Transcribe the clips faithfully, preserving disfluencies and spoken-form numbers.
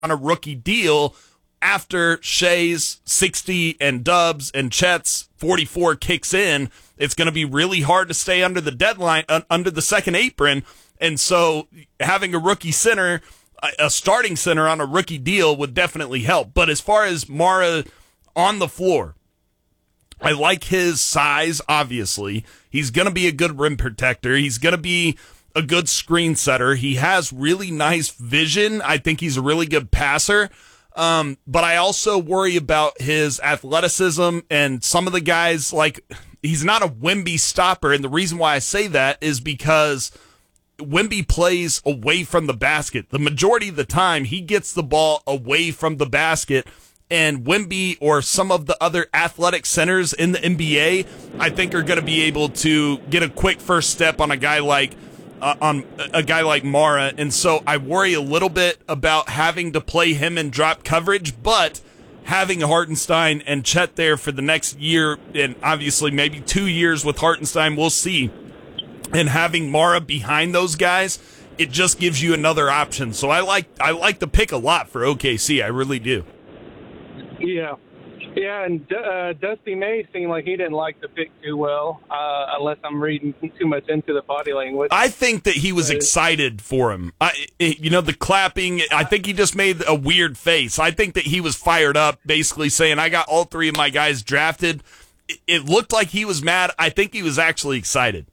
on a rookie deal after Shai's sixty and Dubs and Chet's forty-four kicks in. It's going to be really hard to stay under the deadline, uh, under the second apron. And so having a rookie center, a starting center on a rookie deal would definitely help. But as far as Mara on the floor, I like his size, obviously. He's going to be a good rim protector. He's going to be a good screen setter. He has really nice vision. I think he's a really good passer. Um, but I also worry about his athleticism and some of the guys, like, he's not a Wemby stopper. And the reason why I say that is because Wemby plays away from the basket. The majority of the time, he gets the ball away from the basket. And Wemby or some of the other athletic centers in the N B A, I think, are going to be able to get a quick first step on a guy like uh, on a guy like Mara. And so I worry a little bit about having to play him in drop coverage, but having Hartenstein and Chet there for the next year, and obviously maybe two years with Hartenstein, we'll see, and having Mara behind those guys, it just gives you another option. So I like I like the pick a lot for O K C. I really do. Yeah. Yeah, and uh, Dusty May seemed like he didn't like the pick too well, uh, unless I'm reading too much into the body language. I think that he was excited for him. I, you know, the clapping, I think he just made a weird face. I think that he was fired up, basically saying, I got all three of my guys drafted. It, it looked like he was mad. I think he was actually excited.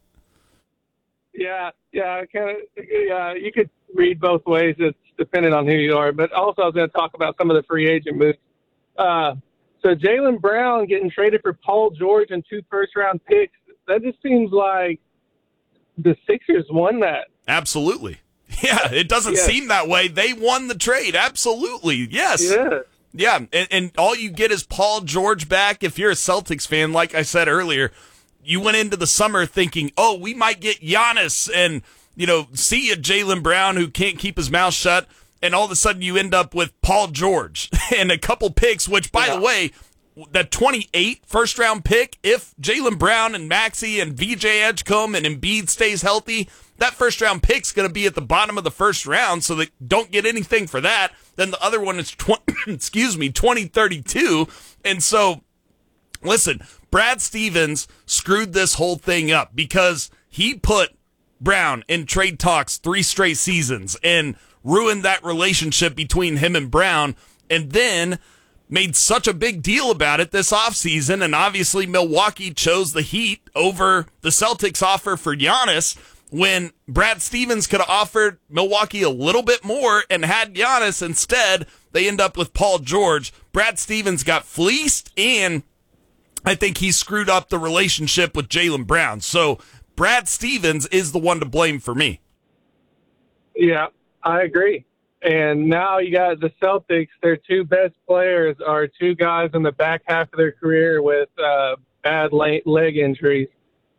Yeah, yeah, kind of. Yeah, you could read both ways. It's dependent on who you are. But also I was going to talk about some of the free agent moves. Uh, so Jaylen Brown getting traded for Paul George and two first-round picks, that just seems like the Sixers won that. Absolutely. Yeah, it doesn't yeah. seem that way. They won the trade. Absolutely. Yes. Yeah. Yeah, and, and all you get is Paul George back. If you're a Celtics fan, like I said earlier, you went into the summer thinking, oh, we might get Giannis and, you know, see a Jaylen Brown who can't keep his mouth shut. And all of a sudden you end up with Paul George and a couple picks, which, by yeah. the way, that twenty-eight first-round pick, if Jaylen Brown and Maxey and V J Edgecombe and Embiid stays healthy, that first-round pick's going to be at the bottom of the first round, so they don't get anything for that. Then the other one is, twenty, excuse me, twenty thirty-two. And so, listen, Brad Stevens screwed this whole thing up because he put Brown in trade talks three straight seasons and ruined that relationship between him and Brown, and then made such a big deal about it this offseason. And obviously Milwaukee chose the Heat over the Celtics offer for Giannis when Brad Stevens could have offered Milwaukee a little bit more and had Giannis. Instead, they end up with Paul George. Brad Stevens got fleeced, and I think he screwed up the relationship with Jaylen Brown. So Brad Stevens is the one to blame for me. Yeah, I agree. And now you got the Celtics. Their two best players are two guys in the back half of their career with uh, bad leg injuries.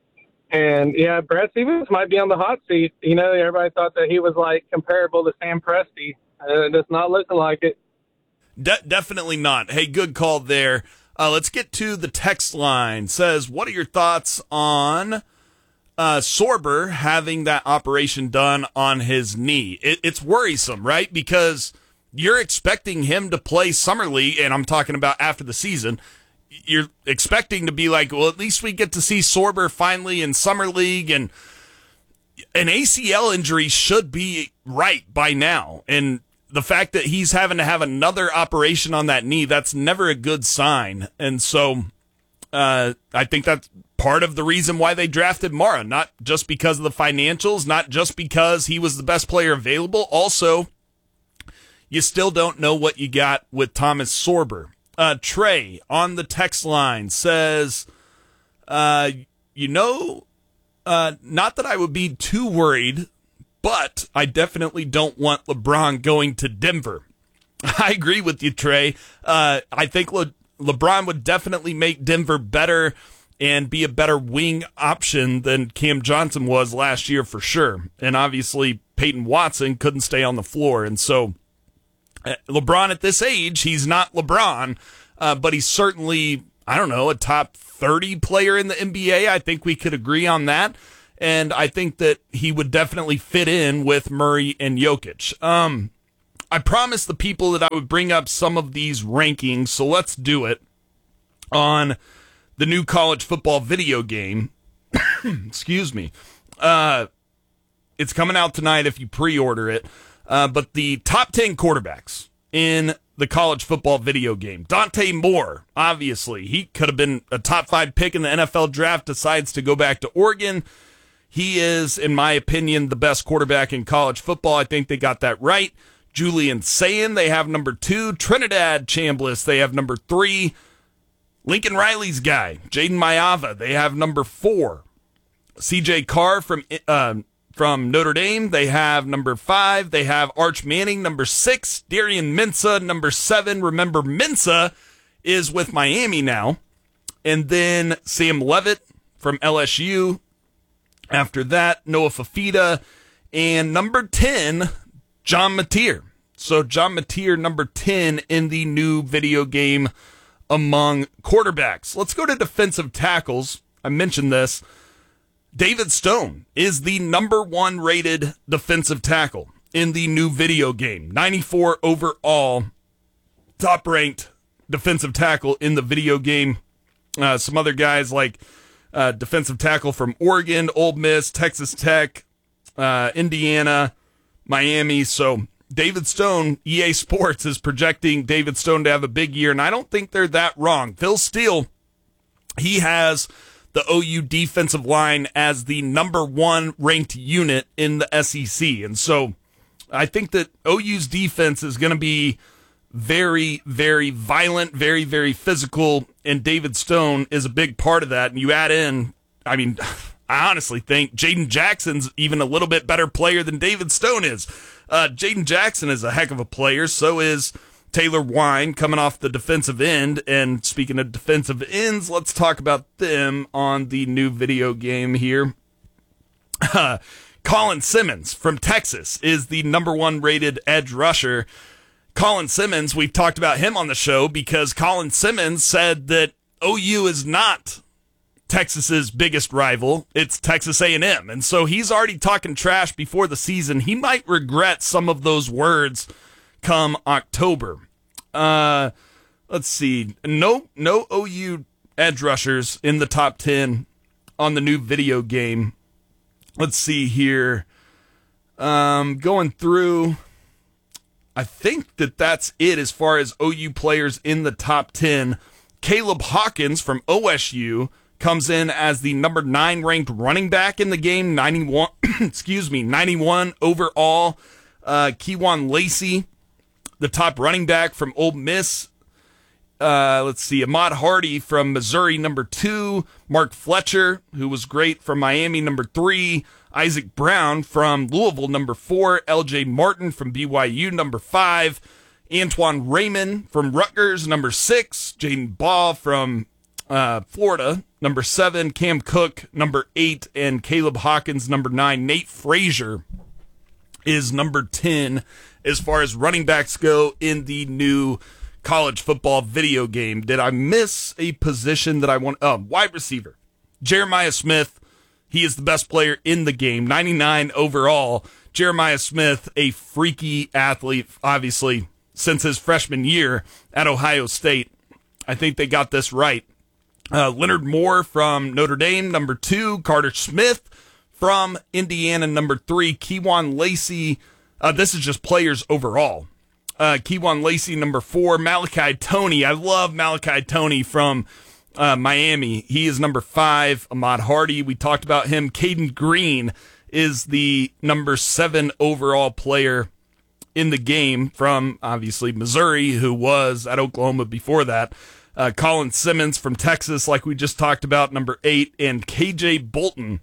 And, yeah, Brad Stevens might be on the hot seat. You know, everybody thought that he was, like, comparable to Sam Presti. Uh, it's not looking like it. De- definitely not. Hey, good call there. Uh, let's get to the text line. It says, what are your thoughts on uh, Sorber having that operation done on his knee? It, it's worrisome, right? Because you're expecting him to play Summer League, and I'm talking about after the season. You're expecting to be like, well, at least we get to see Sorber finally in Summer League, and an A C L injury should be right by now. And the fact that he's having to have another operation on that knee, that's never a good sign. And so uh, I think that's part of the reason why they drafted Mara, not just because of the financials, not just because he was the best player available. Also, you still don't know what you got with Thomas Sorber. Uh, Trey on the text line says, uh, you know, uh, not that I would be too worried, but I definitely don't want LeBron going to Denver. I agree with you, Trey. Uh, I think Le- LeBron would definitely make Denver better and be a better wing option than Cam Johnson was last year for sure. And obviously Peyton Watson couldn't stay on the floor. And so uh, LeBron at this age, he's not LeBron, uh, but he's certainly, I don't know, a top thirty player in the N B A. I think we could agree on that. And I think that he would definitely fit in with Murray and Jokic. Um, I promised the people that I would bring up some of these rankings, so let's do it on the new college football video game. Excuse me. Uh, it's coming out tonight if you pre-order it. Uh, but the top ten quarterbacks in the college football video game. Dante Moore, obviously. He could have been a top five pick in the N F L draft, decides to go back to Oregon. He is, in my opinion, the best quarterback in college football. I think they got that right. Julian Sayin, they have number two. Trinidad Chambliss, they have number three. Lincoln Riley's guy, Jaden Mayava, they have number four. C J Carr from uh, from Notre Dame, they have number five. They have Arch Manning, number six. Darian Mensah, number seven. Remember, Mensah is with Miami now. And then Sam Levitt from L S U. After that, Noah Fafita. And number ten, John Mateer. So John Mateer, number ten in the new video game among quarterbacks. Let's go to defensive tackles. I mentioned this. David Stone is the number one rated defensive tackle in the new video game. ninety-four overall, top ranked defensive tackle in the video game. Uh, some other guys like uh, defensive tackle from Oregon, Ole Miss, Texas Tech, uh, Indiana, Miami. So David Stone, E A Sports is projecting David Stone to have a big year, and I don't think they're that wrong. Phil Steele, he has the O U defensive line as the number one ranked unit in the S E C. And so I think that O U's defense is going to be very, very violent, very, very physical, and David Stone is a big part of that. And you add in, I mean, I honestly think Jaden Jackson's even a little bit better player than David Stone is. Uh, Jaden Jackson is a heck of a player. So is Taylor Wine coming off the defensive end. And speaking of defensive ends, let's talk about them on the new video game here. Uh, Colin Simmons from Texas is the number one rated edge rusher. Colin Simmons, we've talked about him on the show because Colin Simmons said that O U is not Texas's biggest rival. It's Texas A and M. And so he's already talking trash before the season. He might regret some of those words come October. Uh, let's see. No, no O U edge rushers in the top ten on the new video game. Let's see here. Um, going through, I think that that's it as far as O U players in the top ten. Caleb Hawkins from O S U comes in as the number nine ranked running back in the game. ninety-one, excuse me, ninety-one overall. Uh, Kewan Lacey, the top running back from Ole Miss. Uh, let's see, Ahmad Hardy from Missouri, number two. Mark Fletcher, who was great from Miami, number three. Isaac Brown from Louisville, number four. L J Martin from B Y U, number five. Antoine Raymond from Rutgers, number six. Jaden Ball from uh, Florida, number seven. Cam Cook, number eight. And Caleb Hawkins, number nine. Nate Frazier is number ten as far as running backs go in the new college football video game. Did I miss a position that I want? Oh, wide receiver. Jeremiah Smith, he is the best player in the game, ninety-nine overall. Jeremiah Smith, a freaky athlete, obviously, since his freshman year at Ohio State. I think they got this right. Uh, Leonard Moore from Notre Dame, number two. Carter Smith from Indiana, number three. Kewan Lacey, uh, this is just players overall. Uh, Kewan Lacey, number four. Malachi Toney, I love Malachi Toney from uh, Miami. He is number five. Ahmad Hardy, we talked about him. Caden Green is the number seven overall player in the game from, obviously, Missouri, who was at Oklahoma before that. Uh, Colin Simmons from Texas, like we just talked about, number eight. And K J Bolton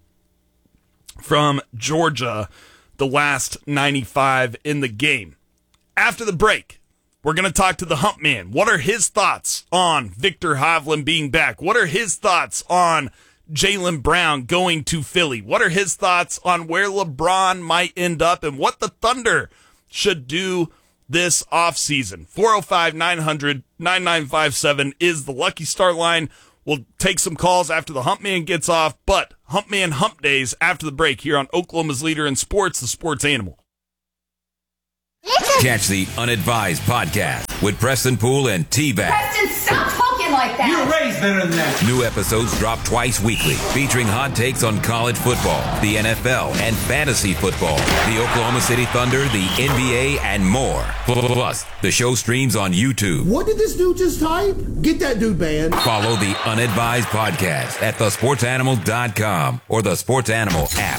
from Georgia, the last ninety-five in the game. After the break, we're going to talk to the Hump Man. What are his thoughts on Victor Hovland being back? What are his thoughts on Jaylen Brown going to Philly? What are his thoughts on where LeBron might end up and what the Thunder should do this offseason? four oh five, nine hundred, nine nine five seven is the Lucky Star line. We'll take some calls after the Hump Man gets off, but Hump Man Hump Days after the break here on Oklahoma's leader in sports, the Sports Animal. Catch the Unadvised podcast with Preston Poole and T-Bag. Preston, stop talking like that. You were raised better than that. New episodes drop twice weekly, featuring hot takes on college football, the N F L, and fantasy football, the Oklahoma City Thunder, the N B A, and more. Plus, the show streams on YouTube. What did this dude just type? Get that dude banned. Follow the Unadvised podcast at the sports animal dot com or the Sports Animal app.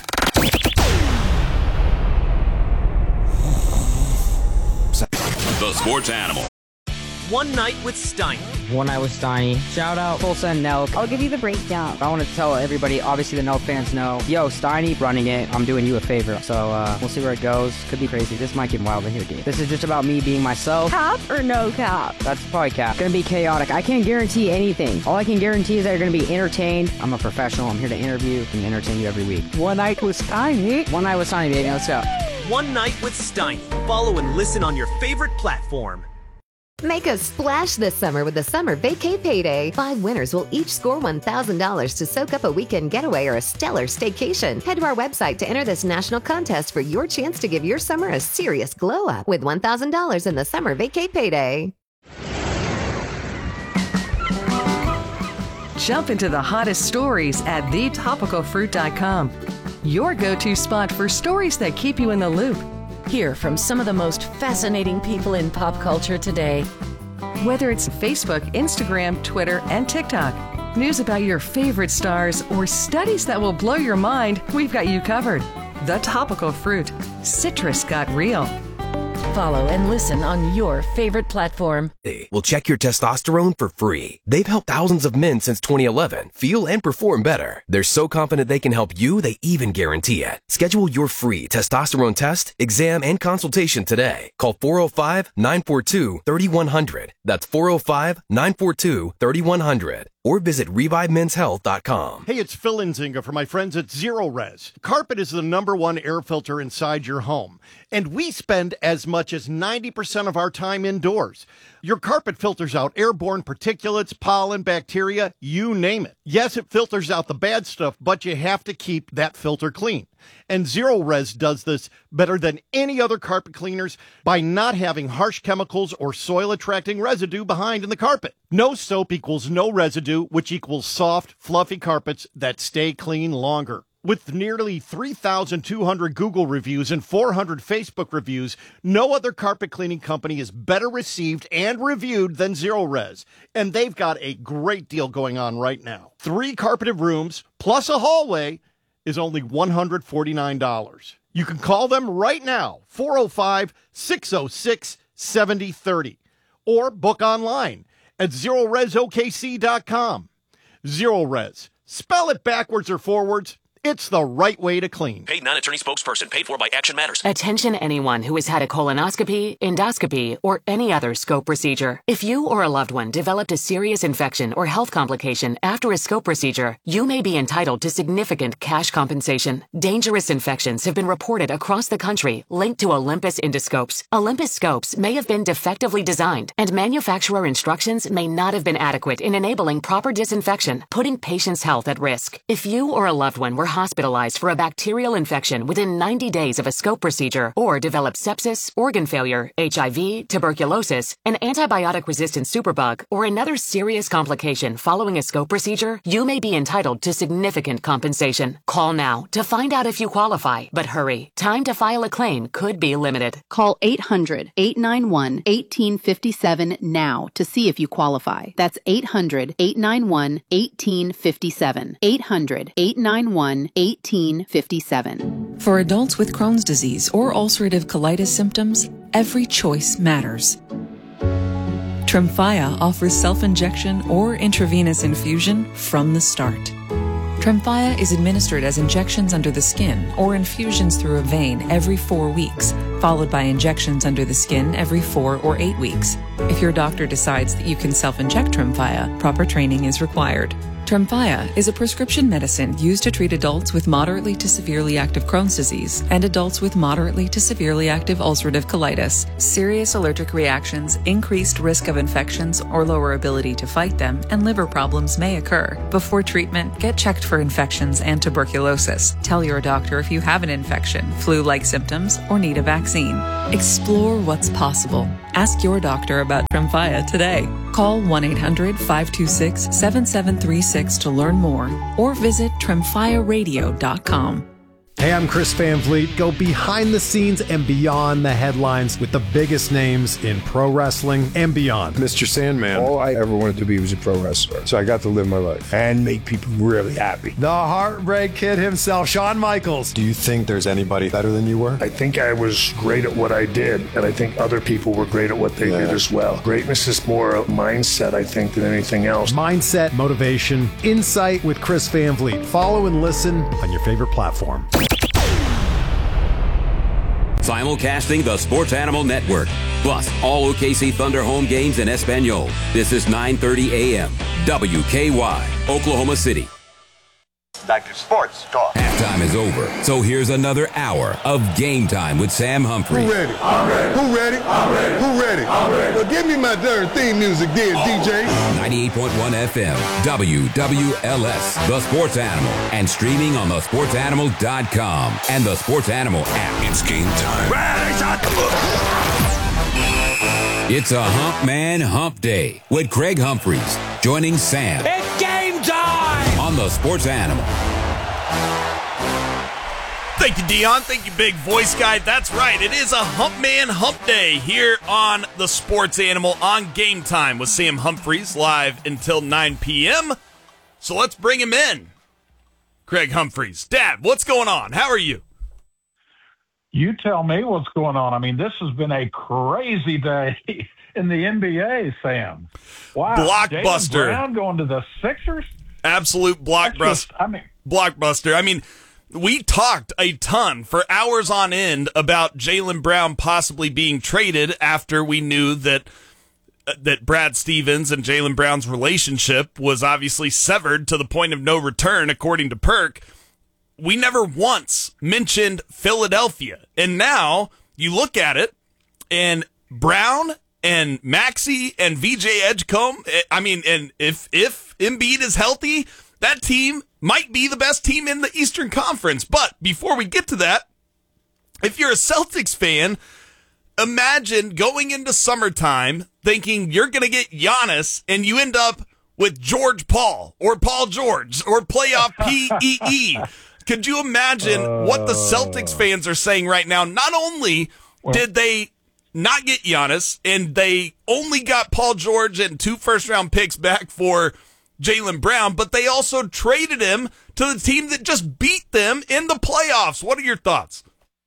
The Sports Animal. One Night with Steiny. One Night with Steiny. Shout out Tulsa and Nelk. I'll give you the breakdown. I want to tell everybody, obviously the Nelk fans know, yo, Steiny running it, I'm doing you a favor. So uh, we'll see where it goes. Could be crazy. This might get wild in here, dude. This is just about me being myself. Cap or no cap? That's probably cap. It's gonna be chaotic. I can't guarantee anything. All I can guarantee is that you're gonna be entertained. I'm a professional. I'm here to interview and entertain you every week. One Night with Steiny. One Night with Steiny, baby. Let's go. One Night with Steiny. Follow and listen on your favorite platform. Make a splash this summer with the Summer Vacay Payday. Five winners will each score one thousand dollars to soak up a weekend getaway or a stellar staycation. Head to our website to enter this national contest for your chance to give your summer a serious glow up with one thousand dollars in the Summer Vacay Payday. Jump into the hottest stories at the topical fruit dot com. Your go-to spot for stories that keep you in the loop. Hear from some of the most fascinating people in pop culture today. Whether it's Facebook, Instagram, Twitter, and TikTok, news about your favorite stars, or studies that will blow your mind, we've got you covered. The Topical Fruit. Citrus got real. Follow and listen on your favorite platform. We'll check your testosterone for free. They've helped thousands of men since twenty eleven feel and perform better. They're so confident they can help you, they even guarantee it. Schedule your free testosterone test, exam, and consultation today. Call four oh five, nine four two, three one zero zero. That's four oh five, nine four two, three one zero zero. Or visit revive men's health dot com. Hey, it's Phil Nzinga for my friends at Zero Res. Carpet is the number one air filter inside your home, and we spend as much as ninety percent of our time indoors. Your carpet filters out airborne particulates, pollen, bacteria, you name it. Yes, it filters out the bad stuff, but you have to keep that filter clean. And Zero Res does this better than any other carpet cleaners by not having harsh chemicals or soil-attracting residue behind in the carpet. No soap equals no residue, which equals soft, fluffy carpets that stay clean longer. With nearly three thousand two hundred Google reviews and four hundred Facebook reviews, no other carpet cleaning company is better received and reviewed than Zero Res. And they've got a great deal going on right now. Three carpeted rooms plus a hallway is only one hundred forty-nine dollars. You can call them right now, four oh five, six oh six, seven oh three oh, or book online at zero res o k c dot com. Zero Res. Spell it backwards or forwards. It's the right way to clean. Paid non-attorney spokesperson. Paid for by Action Matters. Attention anyone who has had a colonoscopy, endoscopy, or any other scope procedure. If you or a loved one developed a serious infection or health complication after a scope procedure, you may be entitled to significant cash compensation. Dangerous infections have been reported across the country linked to Olympus endoscopes. Olympus scopes may have been defectively designed, and manufacturer instructions may not have been adequate in enabling proper disinfection, putting patients' health at risk. If you or a loved one were hospitalized for a bacterial infection within ninety days of a scope procedure, or developed sepsis, organ failure, H I V, tuberculosis, an antibiotic-resistant superbug, or another serious complication following a scope procedure, you may be entitled to significant compensation. Call now to find out if you qualify, but hurry. Time to file a claim could be limited. Call eight hundred, eight nine one, one eight five seven now to see if you qualify. That's eight hundred, eight nine one, one eight five seven. eight hundred, eight nine one, one eight five seven. For adults with Crohn's disease or ulcerative colitis symptoms, every choice matters. Tremfya offers self-injection or intravenous infusion from the start. Tremfya is administered as injections under the skin or infusions through a vein every four weeks, followed by injections under the skin every four or eight weeks. If your doctor decides that you can self-inject Tremfya, proper training is required. Tremfya is a prescription medicine used to treat adults with moderately to severely active Crohn's disease and adults with moderately to severely active ulcerative colitis. Serious allergic reactions, increased risk of infections or lower ability to fight them, and liver problems may occur. Before treatment, get checked for infections and tuberculosis. Tell your doctor if you have an infection, flu-like symptoms, or need a vaccine. Explore what's possible. Ask your doctor about Tremfya today. Call one eight hundred five two six seven seven three six to learn more or visit tremfya radio dot com. Hey, I'm Chris Van Vliet. Go behind the scenes and beyond the headlines with the biggest names in pro wrestling and beyond. Mister Sandman, all I ever wanted to be was a pro wrestler. So I got to live my life and make people really happy. The Heartbreak Kid himself, Shawn Michaels. Do you think there's anybody better than you were? I think I was great at what I did, and I think other people were great at what they yeah. did as well. Greatness is more a mindset, I think, than anything else. Mindset, motivation, insight with Chris Van Vliet. Follow and listen on your favorite platform. Simulcasting the Sports Animal Network, plus all O K C Thunder home games in Espanol. This is nine thirty a.m. W K Y, Oklahoma City. Back to sports talk. Halftime is over, so here's another hour of Game Time with Sam Humphrey. Who ready? I'm ready. Who ready? I'm ready. Who ready? I'm ready. Well, give me my darn theme music then, oh. D J. ninety-eight point one F M, W W L S, The Sports Animal, and streaming on the sports animal dot com and the Sports Animal app. It's game time. Ready, shot the book. It's a Hump Man Hump Day with Craig Humphreys joining Sam. It's game time on the Sports Animal. Thank you, Dion. Thank you, big voice guy. That's right. It is a Hump Man Hump Day here on the Sports Animal on Game Time with Sam Humphreys, live until nine p.m. So let's bring him in. Craig Humphreys. Dad, what's going on? How are you? You tell me what's going on. I mean, this has been a crazy day in the N B A, Sam. Wow. Blockbuster. Jaylen Brown going to the Sixers? Absolute blockbuster. I mean, blockbuster. I mean, we talked a ton for hours on end about Jaylen Brown possibly being traded after we knew that uh, that Brad Stevens and Jaylen Brown's relationship was obviously severed to the point of no return, according to Perk. We never once mentioned Philadelphia. And now you look at it, and Brown and Maxey and V J Edgecombe, I mean, and if if Embiid is healthy, that team might be the best team in the Eastern Conference. But before we get to that, if you're a Celtics fan, imagine going into summertime thinking you're going to get Giannis, and you end up with George Paul or Paul George or playoff P E E. Could you imagine uh, what the Celtics fans are saying right now? Not only well, did they not get Giannis, and they only got Paul George and two first-round picks back for Jaylen Brown, but they also traded him to the team that just beat them in the playoffs. What are your thoughts?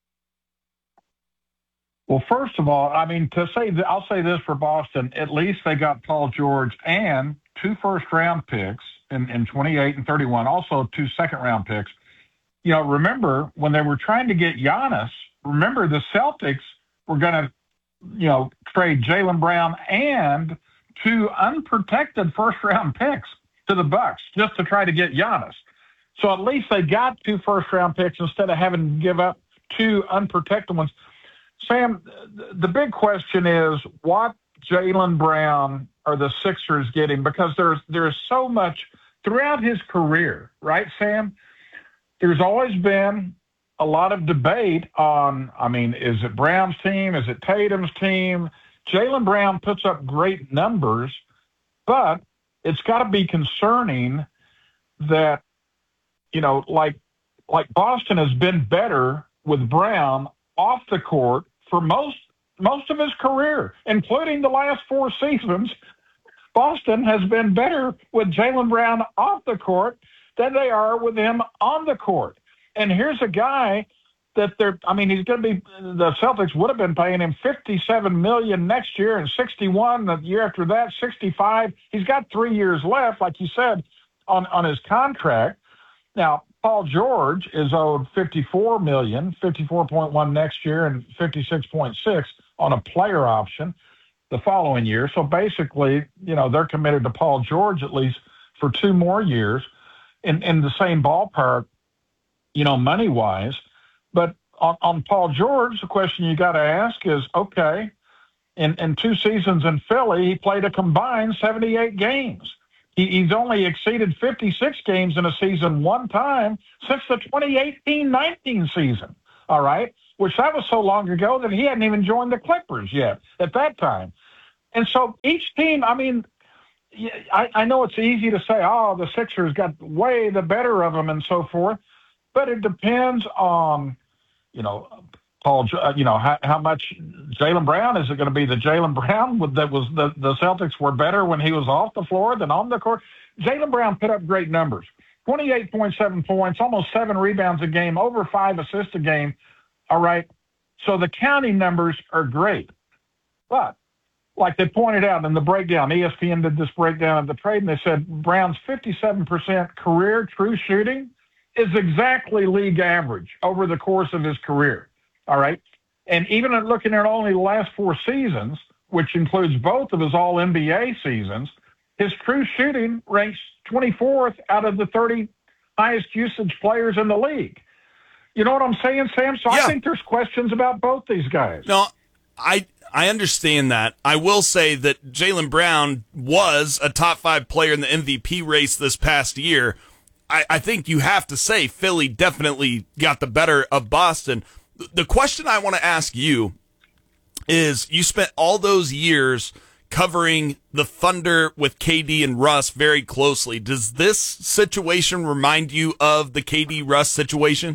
Well, first of all, I mean, to say that, I'll say this for Boston, at least they got Paul George and two first-round picks in, in twenty-eight and thirty-one, also two second-round picks. You know, remember when they were trying to get Giannis, remember the Celtics were going to, you know, trade Jaylen Brown and two unprotected first-round picks to the Bucks just to try to get Giannis. So at least they got two first-round picks instead of having to give up two unprotected ones. Sam, the big question is what Jaylen Brown are the Sixers getting? Because there's there's so much throughout his career, right, Sam? There's always been a lot of debate on, I mean, is it Brown's team? Is it Tatum's team? Jaylen Brown puts up great numbers, but it's got to be concerning that, you know, like like Boston has been better with Brown off the court for most most of his career, including the last four seasons. Boston has been better with Jaylen Brown off the court than they are with him on the court. And here's a guy that they're, I mean, he's going to be, the Celtics would have been paying him fifty-seven million dollars next year and sixty-one the year after that, sixty-five. He's got three years left, like you said, on, on his contract. Now, Paul George is owed fifty-four million dollars, fifty-four point one next year and fifty-six point six on a player option the following year. So basically, you know, they're committed to Paul George at least for two more years in, in the same ballpark, you know, money-wise. But on, on Paul George, the question you got to ask is, okay, in, in two seasons in Philly, he played a combined seventy-eight games. He, he's only exceeded fifty-six games in a season one time since the twenty eighteen nineteen season, all right, which that was so long ago that he hadn't even joined the Clippers yet at that time. And so each team, I mean, I, I know it's easy to say, oh, the Sixers got way the better of them and so forth, but it depends on, you know, Paul, you know, how, how much Jaylen Brown, is it going to be the Jaylen Brown that was the, the Celtics were better when he was off the floor than on the court? Jaylen Brown put up great numbers, twenty-eight point seven points, almost seven rebounds a game, over five assists a game. All right. So the counting numbers are great, but like they pointed out in the breakdown, E S P N did this breakdown of the trade, and they said Brown's fifty-seven percent career true shooting is exactly league average over the course of his career. All right. And even at looking at only the last four seasons, which includes both of his all N B A seasons, his true shooting ranks twenty-fourth out of the thirty highest usage players in the league. You know what I'm saying, Sam? So yeah. I think there's questions about both these guys. No, I I understand that. I will say that Jaylen Brown was a top five player in the M V P race this past year. I, I think you have to say Philly definitely got the better of Boston. The question I want to ask you is, you spent all those years covering the Thunder with K D and Russ very closely. Does this situation remind you of the K D Russ situation?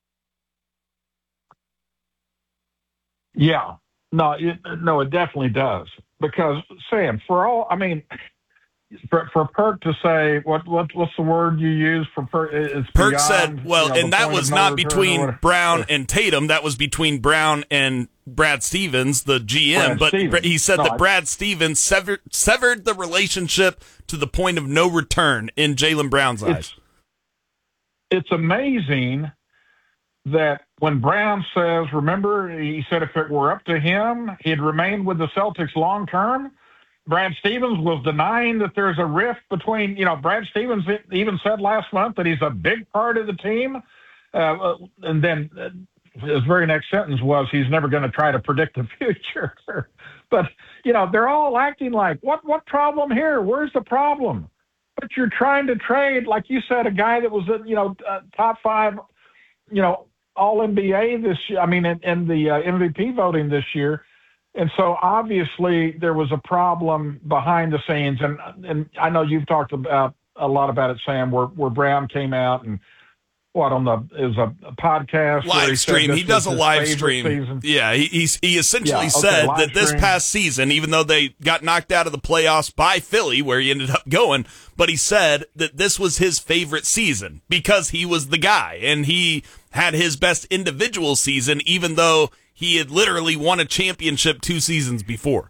Yeah. No, it, no, it definitely does. Because, Sam, for all, I mean, for, for Perk to say, what, what what's the word you use for Perk? It's Perk beyond, said, well, you know, and that was not between Brown and Tatum. That was between Brown and Brad Stevens, the G M. Brad but Stevens. he said No, that I- Brad Stevens severed, severed the relationship to the point of no return in Jaylen Brown's eyes. It's, it's amazing that when Brown says, remember, he said if it were up to him, he'd remain with the Celtics long term. Brad Stevens was denying that there's a rift between, you know, Brad Stevens even said last month that he's a big part of the team. Uh, and then uh, his very next sentence was he's never going to try to predict the future. But, you know, they're all acting like, what, what problem here? Where's the problem? But you're trying to trade, like you said, a guy that was, you know, uh, top five, you know, all N B A this year, I mean, in, in the uh, M V P voting this year. And so obviously there was a problem behind the scenes. And and I know you've talked about a lot about it, Sam, where, where Brown came out and what on the, is a, a podcast. where he Live said stream. this He does a was his live favorite stream. season. Yeah, he he's, he essentially Yeah, okay, said live that this stream. past season, even though they got knocked out of the playoffs by Philly, where he ended up going, but he said that this was his favorite season because he was the guy and he had his best individual season, even though he had literally won a championship two seasons before.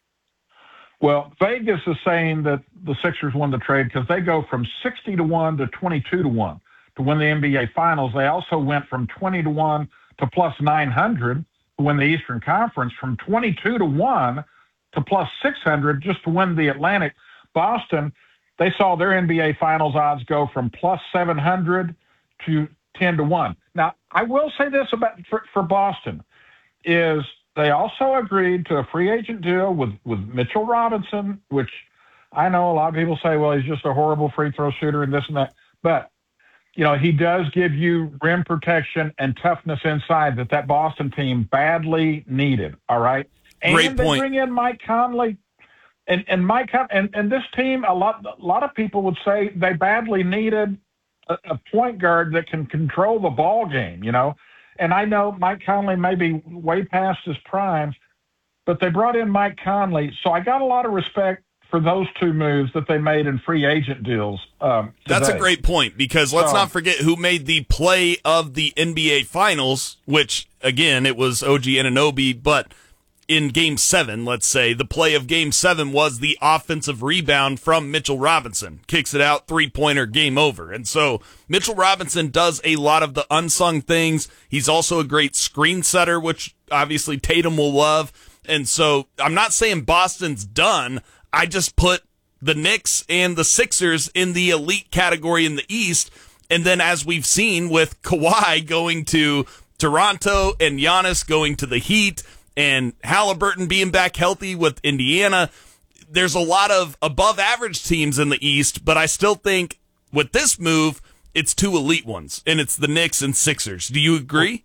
Well, Vegas is saying that the Sixers won the trade because they go from sixty to one to twenty-two to one to win the N B A Finals. They also went from twenty to one to plus nine hundred to win the Eastern Conference, from twenty-two to one to plus six hundred just to win the Atlantic. Boston, they saw their N B A Finals odds go from plus seven hundred to ten to one. Now, I will say this about for, for Boston is they also agreed to a free agent deal with, with Mitchell Robinson, which I know a lot of people say, well, he's just a horrible free throw shooter and this and that. But, you know, he does give you rim protection and toughness inside that that Boston team badly needed. All right. And Great they point. bring in Mike Conley. And and Mike Con- and, and this team, a lot a lot of people would say they badly needed a, a point guard that can control the ball game, you know. And I know Mike Conley may be way past his prime, but they brought in Mike Conley. So I got a lot of respect for those two moves that they made in free agent deals. Um, That's a today. great point, because let's So- not forget who made the play of the N B A Finals, which, again, it was O G Anunoby, but in Game seven, let's say, the play of Game seven was the offensive rebound from Mitchell Robinson. Kicks it out, three-pointer, game over. And so Mitchell Robinson does a lot of the unsung things. He's also a great screen setter, which obviously Tatum will love. And so I'm not saying Boston's done. I just put the Knicks and the Sixers in the elite category in the East. And then as we've seen with Kawhi going to Toronto and Giannis going to the Heat and Halliburton being back healthy with Indiana, there's a lot of above average teams in the East, but I still think with this move, it's two elite ones, and it's the Knicks and Sixers. Do you agree?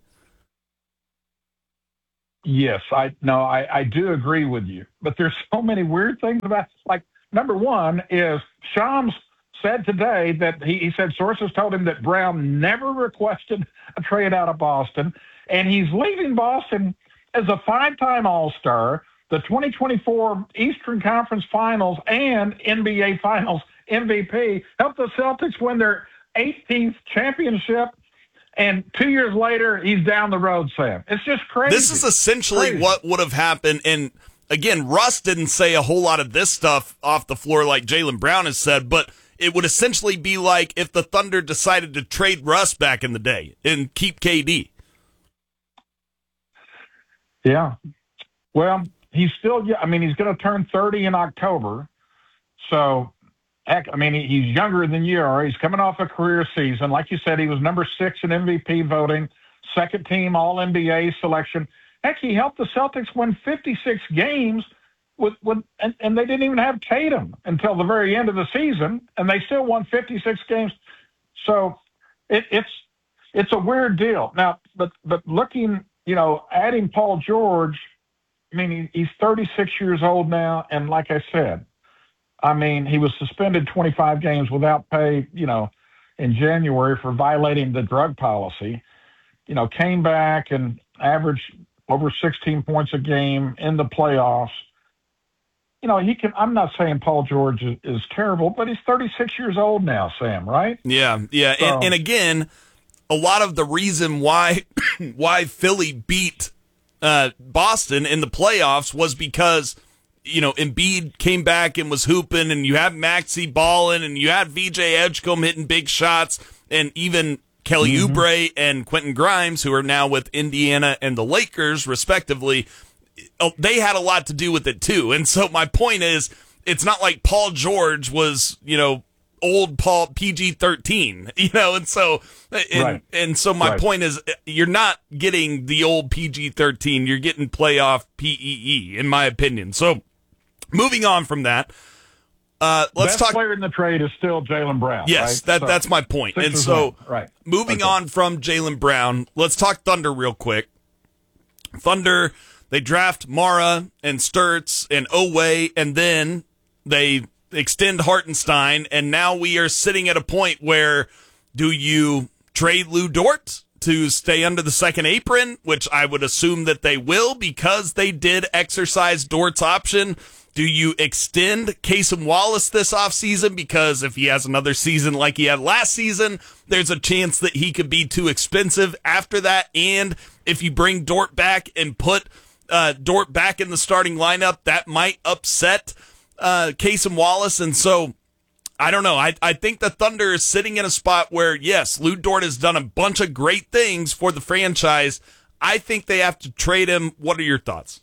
Yes, I no, I, I do agree with you. But there's so many weird things about it. Like, number one is Shams said today that he, he said sources told him that Brown never requested a trade out of Boston, and he's leaving Boston as a five-time All-Star, the twenty twenty-four Eastern Conference Finals and N B A Finals M V P, helped the Celtics win their eighteenth championship. And two years later, he's down the road, Sam. It's just crazy. This is essentially crazy. What would have happened. And again, Russ didn't say a whole lot of this stuff off the floor like Jaylen Brown has said, but it would essentially be like if the Thunder decided to trade Russ back in the day and keep K D. Yeah. Well, he's still, I mean, he's going to turn thirty in October. So, heck, I mean, he's younger than you are. He's coming off a career season. Like you said, he was number six in M V P voting, second team All N B A selection. Heck, he helped the Celtics win fifty-six games with, with and, and they didn't even have Tatum until the very end of the season, and they still won fifty-six games. So it, it's it's a weird deal. Now, but but looking, you know, adding Paul George, I mean, he, he's thirty-six years old now, and like I said, I mean, he was suspended twenty-five games without pay, you know, in January for violating the drug policy. You know, came back and averaged over sixteen points a game in the playoffs. You know, he can. I'm not saying Paul George is, is terrible, but he's thirty-six years old now, Sam, right? Yeah, yeah. So, and, and again, a lot of the reason why why Philly beat uh, Boston in the playoffs was because, you know, Embiid came back and was hooping, and you had Maxey balling, and you had V J Edgecombe hitting big shots, and even Kelly Mm-hmm. Oubre and Quentin Grimes, who are now with Indiana and the Lakers, respectively, they had a lot to do with it too. And so my point is, it's not like Paul George was, you know, old Paul P G thirteen, you know, and so and, Right. and so my Right. point is, you're not getting the old P G thirteen, you're getting playoff P E E, in my opinion. So moving on from that, uh, let's Best talk. player in the trade is still Jaylen Brown. Yes, right? that So, that's my point. And Sixers so win. Right. moving Okay. on from Jaylen Brown, let's talk Thunder real quick. Thunder, they draft Mara and Sturts and Oweh, and then they extend Hartenstein, and now we are sitting at a point where do you trade Lou Dort to stay under the second apron, which I would assume that they will because they did exercise Dort's option. Do you extend Cason Wallace this offseason? Because if he has another season like he had last season, there's a chance that he could be too expensive after that. And if you bring Dort back and put uh, Dort back in the starting lineup, that might upset uh, Cason Wallace. And so, I don't know. I, I think the Thunder is sitting in a spot where, yes, Lou Dort has done a bunch of great things for the franchise. I think they have to trade him. What are your thoughts?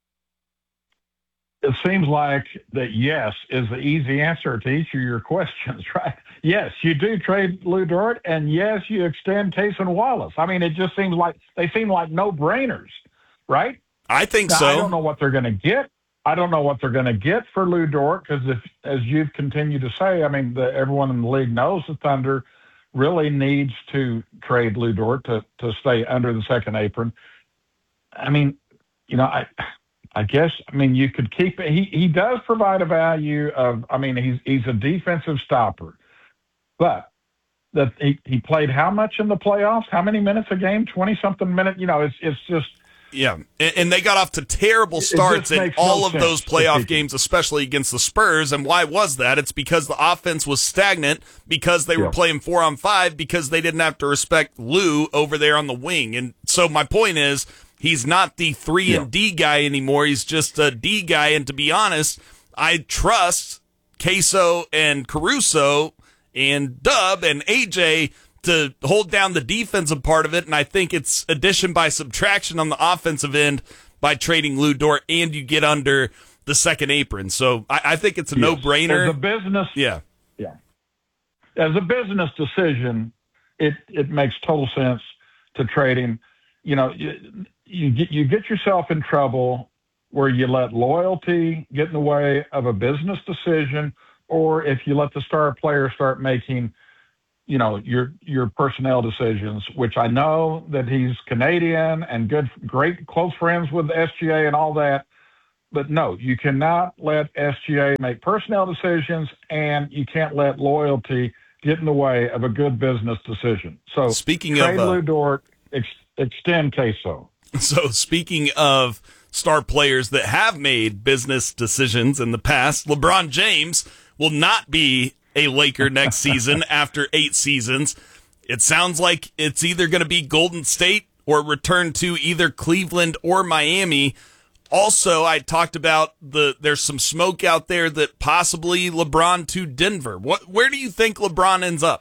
It seems like that yes is the easy answer to each of your questions, right? Yes, you do trade Lou Dort, and yes, you extend Cason Wallace. I mean, it just seems like they seem like no-brainers, right? I think now, so. I don't know what they're going to get. I don't know what they're going to get for Lou Dort because, if, as you've continued to say, I mean, the, everyone in the league knows the Thunder really needs to trade Lou Dort to, to stay under the second apron. I mean, you know, I I guess, I mean, you could keep it. He, he does provide a value of, I mean, he's he's a defensive stopper. But that he, he played how much in the playoffs? How many minutes a game? twenty-something minutes? You know, it's it's just. Yeah, and, and they got off to terrible starts in makes all no of sense those to playoff people. games, especially against the Spurs. And why was that? It's because the offense was stagnant, because they were Yeah. playing four on five, because they didn't have to respect Lou over there on the wing. And so my point is, he's not the three and D guy anymore. He's just a D guy. And to be honest, I trust Queso and Caruso and Dub and A J to hold down the defensive part of it, and I think it's addition by subtraction on the offensive end by trading Lou Dort, and you get under the second apron. So I, I think it's a yes. no-brainer. As a business, yeah, yeah. As a business decision, it it makes total sense to trade him. You know, you, you get you get yourself in trouble where you let loyalty get in the way of a business decision, or if you let the star player start making, you know, your your personnel decisions, which I know that he's Canadian and good, great, close friends with the S G A and all that. But no, you cannot let S G A make personnel decisions, and you can't let loyalty get in the way of a good business decision. So speaking trade of uh, Lou Dort, ex- extend Queso. So speaking of star players that have made business decisions in the past, LeBron James will not be a Laker next season after eight seasons. It sounds like it's either going to be Golden State or return to either Cleveland or Miami. Also, I talked about the there's some smoke out there that possibly LeBron to Denver. What where do you think LeBron ends up?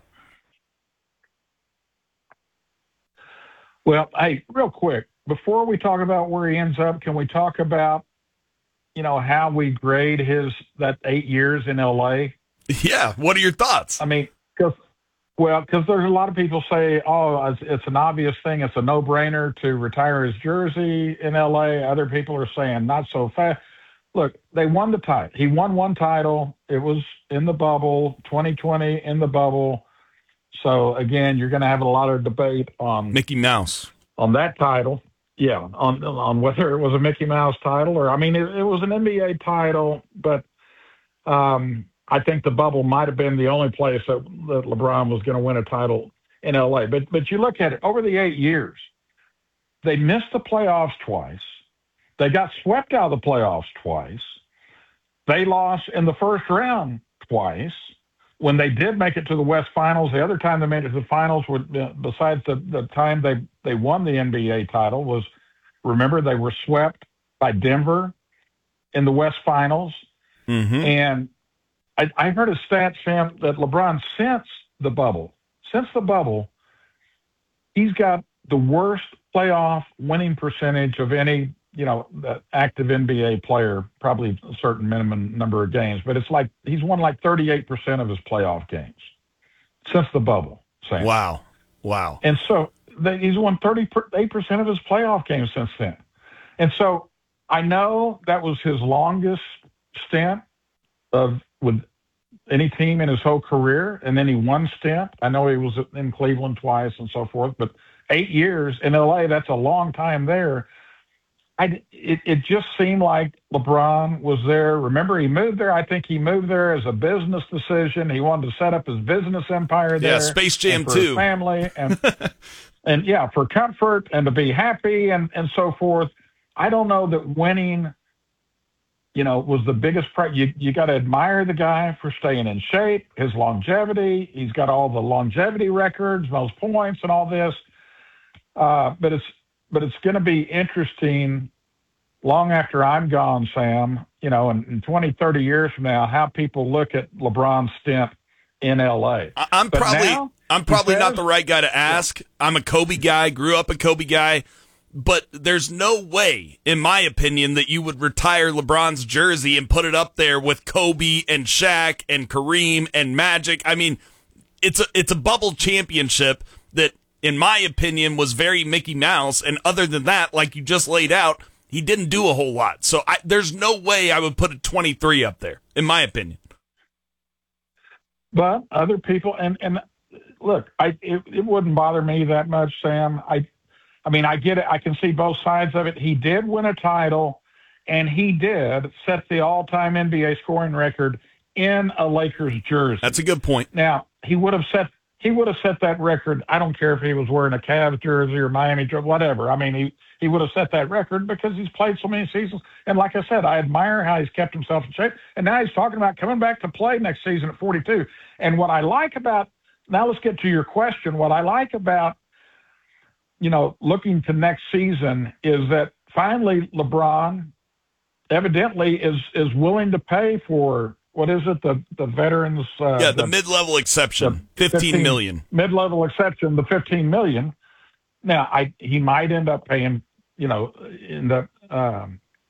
Well, hey, real quick, before we talk about where he ends up, can we talk about, you know, how we grade his that eight years in L A? Yeah, what are your thoughts? I mean, because well, because there's a lot of people say, oh, it's, it's an obvious thing, it's a no-brainer to retire his jersey in L A. Other people are saying not so fast. Look, they won the title. He won one title. It was in the bubble, twenty twenty in the bubble. So again, you're going to have a lot of debate on Mickey Mouse on that title. Yeah, on on whether it was a Mickey Mouse title or, I mean, it, it was an N B A title, but um, I think the bubble might have been the only place that, that LeBron was going to win a title in L A. But but you look at it, over the eight years, they missed the playoffs twice. They got swept out of the playoffs twice. They lost in the first round twice. When they did make it to the West Finals, the other time they made it to the finals, would, uh, besides the, the time they, they won the N B A title, was, remember, they were swept by Denver in the West Finals. Mm-hmm. And I, I heard a stat, Sam, that LeBron, since the bubble, since the bubble, he's got the worst playoff winning percentage of any, you know, the active N B A player, probably a certain minimum number of games, but it's like he's won like thirty-eight percent of his playoff games since the bubble. Sam. Wow. Wow. And so they, he's won thirty-eight percent of his playoff games since then. And so I know that was his longest stint of with any team in his whole career, and then he one stint. I know he was in Cleveland twice and so forth, but eight years in L A, that's a long time there. I, it, it just seemed like LeBron was there. Remember, he moved there. I think he moved there as a business decision. He wanted to set up his business empire there. Yeah, Space Jam and for too. His family and and yeah, for comfort and to be happy and, and so forth. I don't know that winning, you know, was the biggest price. You you got to admire the guy for staying in shape, his longevity. He's got all the longevity records, most points, and all this. Uh, but it's But it's going to be interesting long after I'm gone, Sam, you know, in, in twenty, thirty years from now, how people look at LeBron's stint in L A. I'm but probably now, I'm probably says, not the right guy to ask. Yeah. I'm a Kobe guy, grew up a Kobe guy, but there's no way, in my opinion, that you would retire LeBron's jersey and put it up there with Kobe and Shaq and Kareem and Magic. I mean, it's a it's a bubble championship that, in my opinion, was very Mickey Mouse. And other than that, like you just laid out, he didn't do a whole lot. So I, there's no way I would put a twenty-three up there, in my opinion. But other people, and, and look, I it, it wouldn't bother me that much, Sam. I, I mean, I get it. I can see both sides of it. He did win a title, and he did set the all-time N B A scoring record in a Lakers jersey. That's a good point. Now, he would have set He would have set that record. I don't care if he was wearing a Cavs jersey or Miami jersey, whatever. I mean, he, he would have set that record because he's played so many seasons. And like I said, I admire how he's kept himself in shape. And now he's talking about coming back to play next season at forty-two. And what I like about, now let's get to your question. What I like about, you know, looking to next season is that finally LeBron evidently is, is willing to pay for, what is it? The the veterans. Uh, yeah, the, the mid-level exception, fifteen million. Mid-level exception, the fifteen million. Now, I he might end up paying, you know, end up um,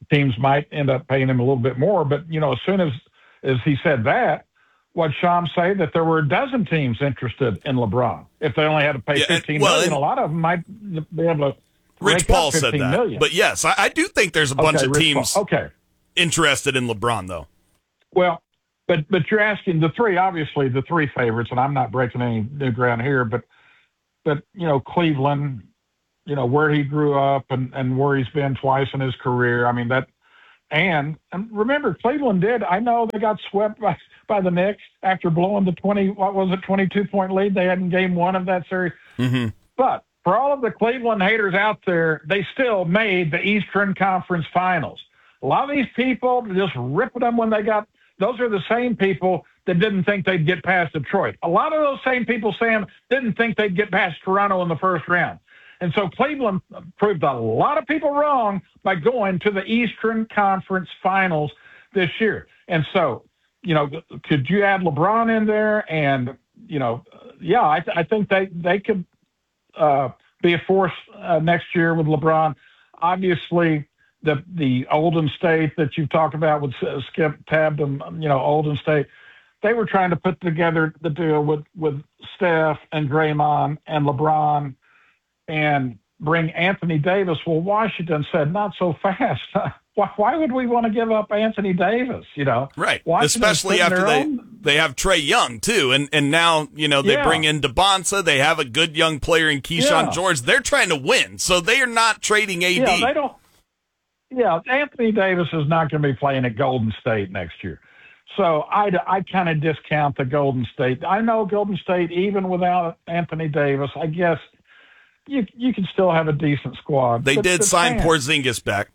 teams might end up paying him a little bit more. But, you know, as soon as, as he said that, what Sham say that there were a dozen teams interested in LeBron if they only had to pay Yeah, fifteen well, million. and- A lot of them might be able to. Rich rake Paul up said fifteen that. million. But yes, I, I do think there's a bunch Okay, of Rich teams Paul. Okay. interested in LeBron, though. Well, but but you're asking the three, obviously the three favorites, and I'm not breaking any new ground here, but but you know Cleveland, you know where he grew up and and where he's been twice in his career. I mean that, and and remember Cleveland did. I know they got swept by by the Knicks after blowing the twenty what was it twenty-two point lead they had in game one of that series. Mm-hmm. But for all of the Cleveland haters out there, they still made the Eastern Conference Finals. A lot of these people just ripping them when they got. Those are the same people that didn't think they'd get past Detroit. A lot of those same people, Sam, didn't think they'd get past Toronto in the first round. And so Cleveland proved a lot of people wrong by going to the Eastern Conference Finals this year. And so, you know, could you add LeBron in there? And, you know, yeah, I, th- I think they, they could uh, be a force uh, next year with LeBron. Obviously, the the Olden State that you've talked about with uh, Skip Tabdom, you know, Olden State, they were trying to put together the deal with, with Steph and Draymond and LeBron and bring Anthony Davis. Well, Washington said, not so fast. why, why would we want to give up Anthony Davis, you know? Right. Washington's Especially putting after their they, own- they have Trey Young, too. And and now, you know, they Yeah. bring in DeBonsa. They have a good young player in Keyshawn Yeah. George. They're trying to win. So they are not trading A D. Yeah, they don't. Yeah, Anthony Davis is not going to be playing at Golden State next year. So I, I kind of discount the Golden State. I know Golden State, even without Anthony Davis, I guess you you can still have a decent squad. They But- did but sign man, Porzingis back.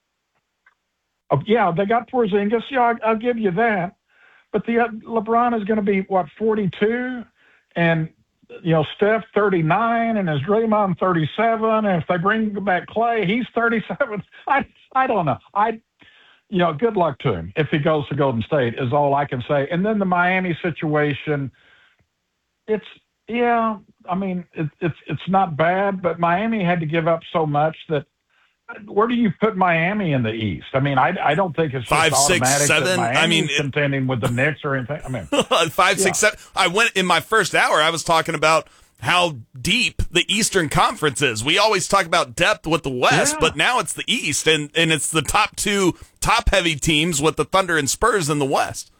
Oh, yeah, they got Porzingis. Yeah, I'll, I'll give you that. But the uh, LeBron is going to be what forty-two, and you know Steph thirty-nine, and is Draymond thirty-seven. And if they bring back Clay, he's thirty-seven. I I don't know. I you know, good luck to him if he goes to Golden State is all I can say. And then the Miami situation, it's yeah. I mean, it, it's it's not bad, but Miami had to give up so much that. Where do you put Miami in the East? I mean, I, I don't think it's just Five, six, automatic seven. that Miami's I mean, it- contending with the Knicks or anything. I mean, Five, Yeah. six, seven. I went in my first hour. I was talking about how deep the Eastern Conference is. We always talk about depth with the West, Yeah. but now it's the East, and, and it's the top two top heavy teams with the Thunder and Spurs in the West.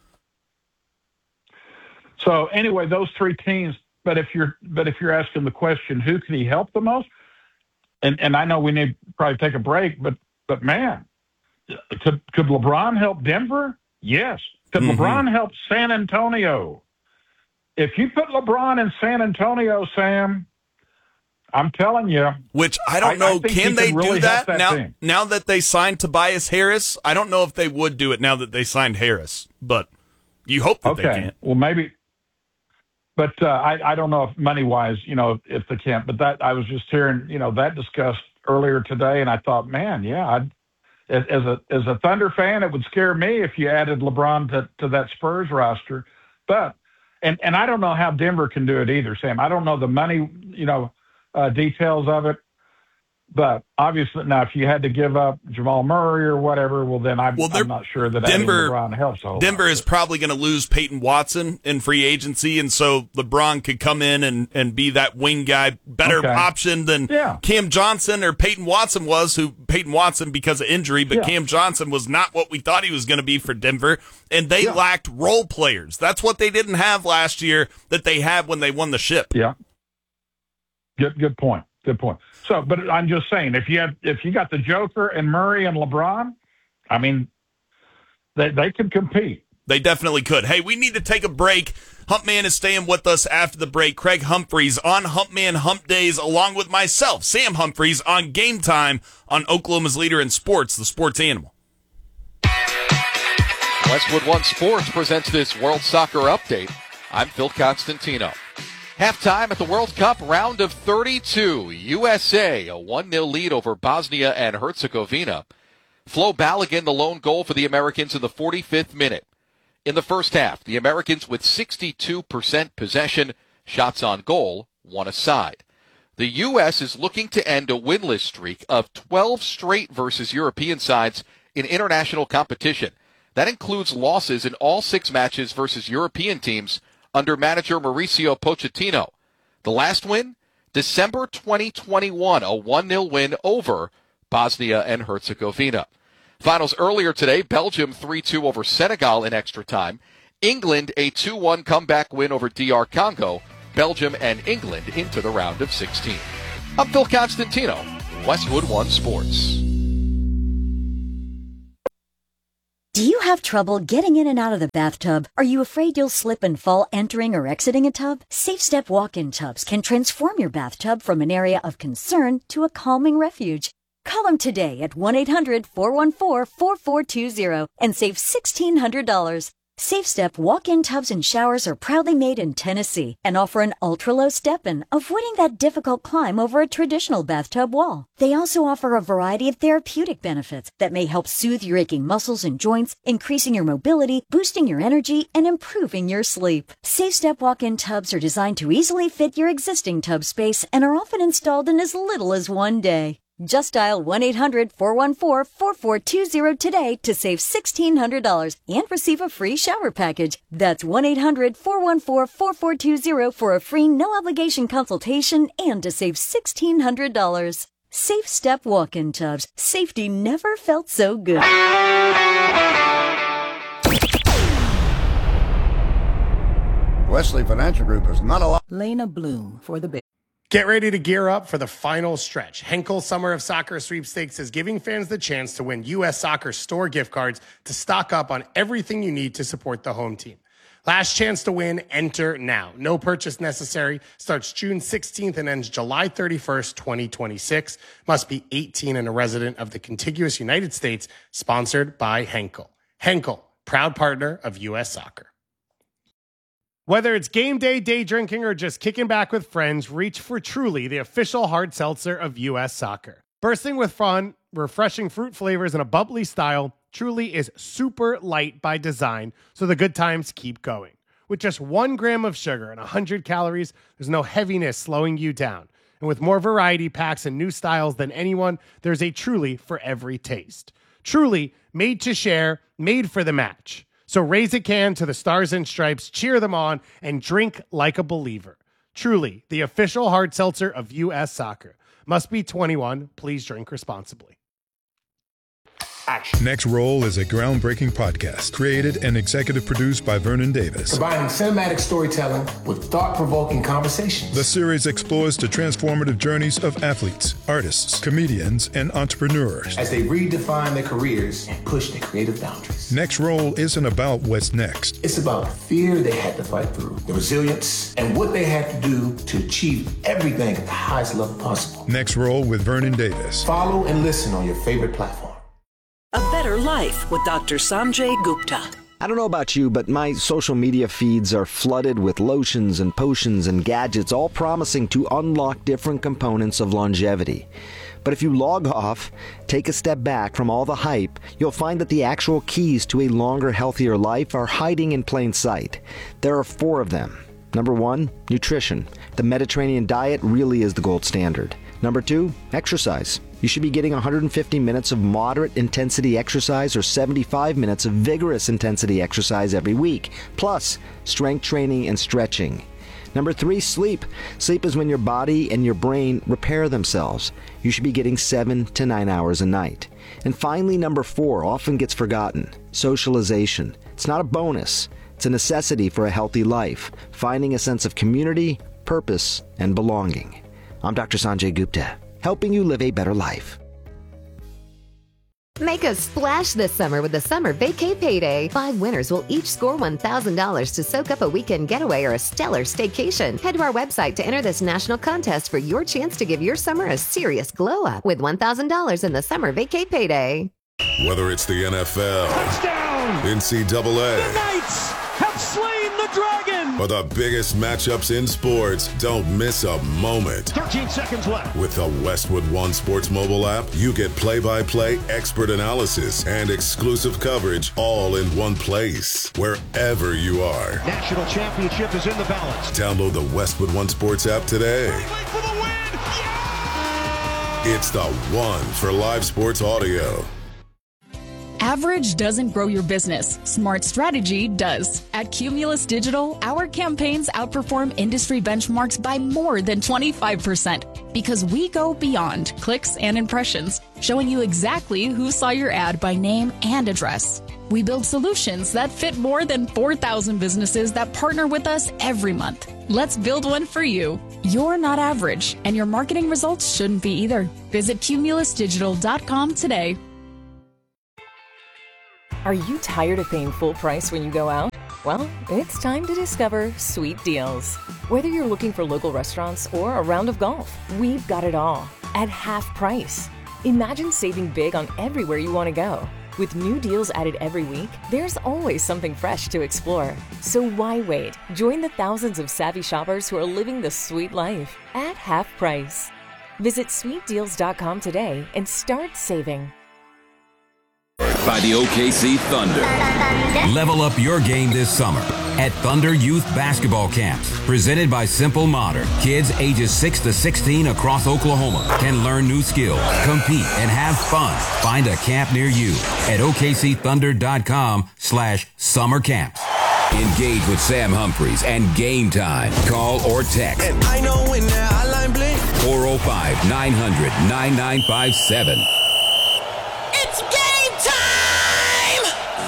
So anyway, those three teams. But if you're but if you're asking the question, who could he help the most? And and I know we need to probably take a break, but but man, could could LeBron help Denver? Yes. Could Mhm. LeBron help San Antonio? If you put LeBron in San Antonio, Sam, I'm telling you. Which I don't I- I know. think he Can they can really do help that, that now? team. Now that they signed Tobias Harris, I don't know if they would do it now that they signed Harris, but you hope that they Okay. can. Well, maybe. But uh, I, I don't know if money wise, you know, if they can't. But that I was just hearing, you know, that discussed earlier today, and I thought, man, yeah, I'd, as as a as a Thunder fan, it would scare me if you added LeBron to, to that Spurs roster. But and and I don't know how Denver can do it either, Sam. I don't know the money, you know, uh, details of it. But obviously, now if you had to give up Jamal Murray or whatever, well, then I'm, Well, they're- I'm not sure that Denver- adding LeBron helps. a whole Denver lot. is probably going to lose Peyton Watson in free agency, and so LeBron could come in and, and be that wing guy, better Okay. option than Yeah. Cam Johnson or Peyton Watson was, who Peyton Watson because of injury, but Yeah. Cam Johnson was not what we thought he was going to be for Denver, and they Yeah. lacked role players. That's what they didn't have last year that they had when they won the ship. Yeah. Good good point. Good point. So, but I'm just saying, if you have, if you got the Joker and Murray and LeBron, I mean, they they could compete. They definitely could. Hey, we need to take a break. Humpman is staying with us after the break. Craig Humphreys on Humpman Hump Days, along with myself, Sam Humphreys, on Game Time on Oklahoma's leader in sports, the Sports Animal. Westwood One Sports presents this World Soccer Update. I'm Phil Constantino. Halftime at the World Cup round of thirty-two. U S A, a one nil lead over Bosnia and Herzegovina. Flo Balogun, the lone goal for the Americans in the forty-fifth minute. In the first half, the Americans with sixty-two percent possession, shots on goal, one aside. The U S is looking to end a winless streak of twelve straight versus European sides in international competition. That includes losses in all six matches versus European teams under manager Mauricio Pochettino. The last win, December twenty twenty-one, a one nil win over Bosnia and Herzegovina. Finals earlier today, Belgium three two over Senegal in extra time. England a two one comeback win over D R Congo. Belgium and England into the round of sixteen. I'm Phil Constantino, Westwood One Sports. Do you have trouble getting in and out of the bathtub? Are you afraid you'll slip and fall entering or exiting a tub? Safe Step walk-in tubs can transform your bathtub from an area of concern to a calming refuge. Call them today at one eight hundred, four one four, four four two zero and save sixteen hundred dollars. Safe Step walk-in tubs and showers are proudly made in Tennessee and offer an ultra-low step-in, avoiding that difficult climb over a traditional bathtub wall. They also offer a variety of therapeutic benefits that may help soothe your aching muscles and joints, increasing your mobility, boosting your energy, and improving your sleep. Safe Step walk-in tubs are designed to easily fit your existing tub space and are often installed in as little as one day. Just dial one eight hundred, four one four, four four two zero today to save sixteen hundred dollars and receive a free shower package. That's one eight hundred, four one four, four four two zero for a free no-obligation consultation and to save sixteen hundred dollars. Safe Step walk-in tubs. Safety never felt so good. Wesley Financial Group is not a lot. Lena Bloom for the big. Get ready to gear up for the final stretch. Henkel Summer of Soccer Sweepstakes is giving fans the chance to win U S Soccer store gift cards to stock up on everything you need to support the home team. Last chance to win, enter now. No purchase necessary. Starts June sixteenth and ends July thirty-first, twenty twenty-six. Must be eighteen and a resident of the contiguous United States. Sponsored by Henkel. Henkel, proud partner of U S Soccer. Whether it's game day, day drinking, or just kicking back with friends, reach for Truly, the official hard seltzer of U S Soccer. Bursting with fun, refreshing fruit flavors, and a bubbly style, Truly is super light by design, so the good times keep going. With just one gram of sugar and one hundred calories, there's no heaviness slowing you down. And with more variety packs and new styles than anyone, there's a Truly for every taste. Truly, made to share, made for the match. So raise a can to the Stars and Stripes, cheer them on, and drink like a believer. Truly, the official hard seltzer of U S Soccer. Must be twenty-one. Please drink responsibly. Action. Next Roll is a groundbreaking podcast created and executive produced by Vernon Davis. Combining cinematic storytelling with thought-provoking conversations. The series explores the transformative journeys of athletes, artists, comedians, and entrepreneurs as they redefine their careers and push their creative boundaries. Next Roll isn't about what's next. It's about the fear they had to fight through, the resilience, and what they had to do to achieve everything at the highest level possible. Next Roll with Vernon Davis. Follow and listen on your favorite platform. A Better Life with Doctor Sanjay Gupta. I don't know about you, but my social media feeds are flooded with lotions and potions and gadgets, all promising to unlock different components of longevity. But if you log off, take a step back from all the hype, you'll find that the actual keys to a longer, healthier life are hiding in plain sight. There are four of them. Number one, nutrition. The Mediterranean diet really is the gold standard. Number two, exercise. You should be getting one hundred fifty minutes of moderate intensity exercise or seventy-five minutes of vigorous intensity exercise every week, plus strength training and stretching. Number three, sleep. Sleep is when your body and your brain repair themselves. You should be getting seven to nine hours a night. And finally, number four, often gets forgotten, socialization. It's not a bonus. It's a necessity for a healthy life, finding a sense of community, purpose, and belonging. I'm Doctor Sanjay Gupta, helping you live a better life. Make a splash this summer with the Summer Vacay Payday. Five winners will each score one thousand dollars to soak up a weekend getaway or a stellar staycation. Head to our website to enter this national contest for your chance to give your summer a serious glow up with one thousand dollars in the Summer Vacay Payday. Whether it's the N F L, touchdown, N C double A, the Knights have slain the dragon, or the biggest matchups in sports, don't miss a moment. thirteen seconds left. With the Westwood One Sports mobile app, you get play-by-play, expert analysis, and exclusive coverage all in one place, wherever you are. National championship is in the balance. Download the Westwood One Sports app today. For the win. Yeah! It's the one for live sports audio. Average doesn't grow your business. Smart strategy does. At Cumulus Digital, our campaigns outperform industry benchmarks by more than twenty-five percent because we go beyond clicks and impressions, showing you exactly who saw your ad by name and address. We build solutions that fit more than four thousand businesses that partner with us every month. Let's build one for you. You're not average, and your marketing results shouldn't be either. Visit cumulus digital dot com today. Are you tired of paying full price when you go out? Well, it's time to discover Sweet Deals. Whether you're looking for local restaurants or a round of golf, we've got it all at half price. Imagine saving big on everywhere you want to go. With new deals added every week, there's always something fresh to explore. So why wait? Join the thousands of savvy shoppers who are living the sweet life at half price. Visit sweet deals dot com today and start saving. By the O K C Thunder. Level up your game this summer at Thunder Youth Basketball Camps. Presented by Simple Modern. Kids ages six to sixteen across Oklahoma can learn new skills, compete, and have fun. Find a camp near you at O K C thunder dot com slash summer camps. Engage with Sam Humphreys and Game Time. Call or text. And I know when that hotline blink. four oh five, nine hundred, nine nine five seven. It's game time!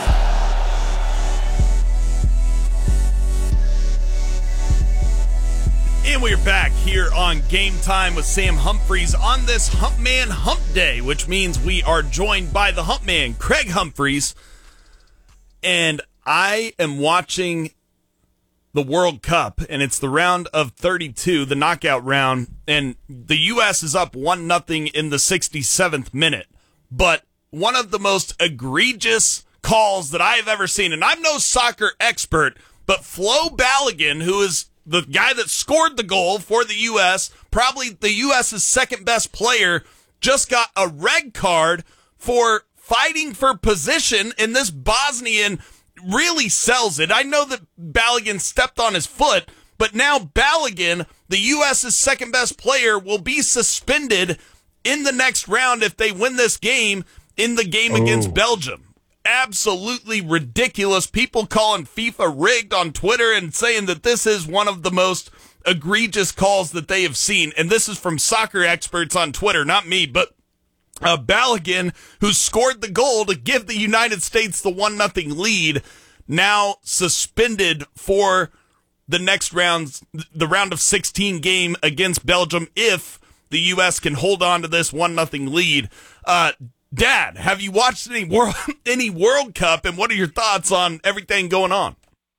And we're back here on Game Time with Sam Humphreys on this Hump Man Hump Day, which means we are joined by the Hump Man, Craig Humphreys. And I am watching the World Cup, and it's the round of thirty-two, the knockout round, and the U S is up one nothing in the sixty-seventh minute. But one of the most egregious calls that I have ever seen, and I'm no soccer expert, but Flo Balogun, who is the guy that scored the goal for the U S, probably the U S's second best player, just got a red card for fighting for position, and this Bosnian really sells it. I know that Balogun stepped on his foot, but now Balogun, the U S's second best player, will be suspended in the next round if they win this game in the game oh. against Belgium. Absolutely ridiculous. People calling FIFA rigged on Twitter and saying that this is one of the most egregious calls that they have seen. And this is from soccer experts on Twitter, not me, but Uh, Balogun, who scored the goal to give the United States the one nothing lead, now suspended for the next round, the round of sixteen game against Belgium, if the U S can hold on to this one nothing lead. Uh, Dad, have you watched any World, any World Cup, and what are your thoughts on everything going on?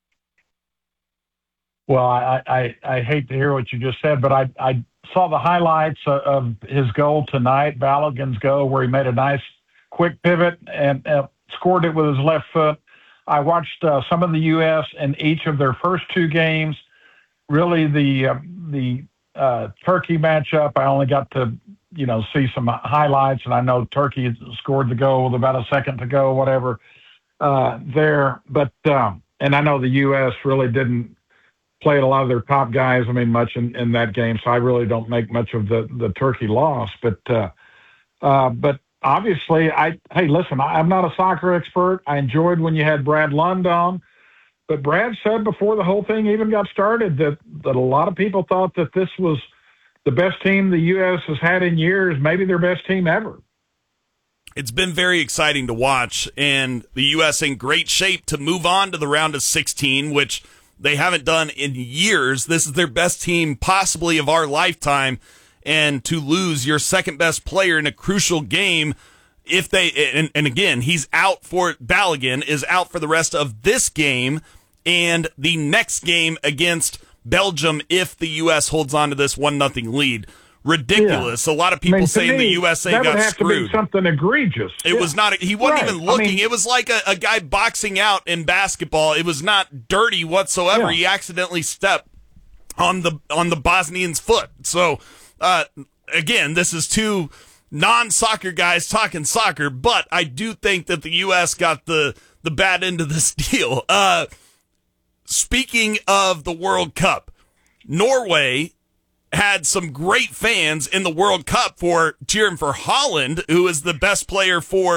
Well, I, I, I hate to hear what you just said, but I, I saw the highlights of his goal tonight, Balogun's goal, where he made a nice quick pivot and uh, scored it with his left foot. I watched uh, some of the U S in each of their first two games. Really, the uh, the uh, Turkey matchup, I only got to you know see some highlights, and I know Turkey scored the goal with about a second to go, whatever uh, there. But um, and I know the U S really didn't played a lot of their top guys, I mean, much in, in that game, so I really don't make much of the, the Turkey loss. But uh, uh, but obviously, I hey, listen, I, I'm not a soccer expert. I enjoyed when you had Brad Lund on, but Brad said before the whole thing even got started that, that a lot of people thought that this was the best team the U S has had in years, maybe their best team ever. It's been very exciting to watch, and the U S in great shape to move on to the round of sixteen, which they haven't done in years. This is their best team possibly of our lifetime, and to lose your second best player in a crucial game, if they and, and again, he's out for Balogun is out for the rest of this game and the next game against Belgium if the U S holds on to this one nothing lead. Ridiculous. Yeah. A lot of people I mean, saying me, the U S A that got would have screwed. To be something egregious. It yeah. was not. He wasn't right. even looking. I mean, it was like a, a guy boxing out in basketball. It was not dirty whatsoever. Yeah. He accidentally stepped on the on the Bosnian's foot. So uh, again, this is two non-soccer guys talking soccer, but I do think that the U S got the the bad end of this deal. Uh, speaking of the World Cup, Norway had some great fans in the World Cup for cheering for Haaland, who is the best player for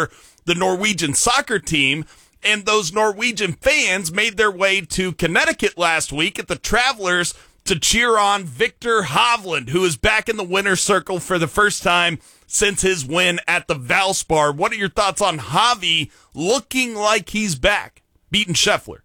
the Norwegian soccer team. And those Norwegian fans made their way to Connecticut last week at the Travelers to cheer on Victor Hovland, who is back in the winner's circle for the first time since his win at the Valspar. What are your thoughts on Javi looking like he's back, beating Scheffler?